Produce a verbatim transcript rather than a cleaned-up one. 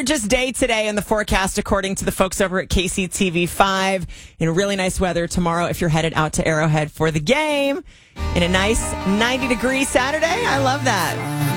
Gorgeous day today in the forecast, according to the folks over at K C T V five. In really nice weather tomorrow if you're headed out to Arrowhead for the game. In a nice ninety degree Saturday. I love that.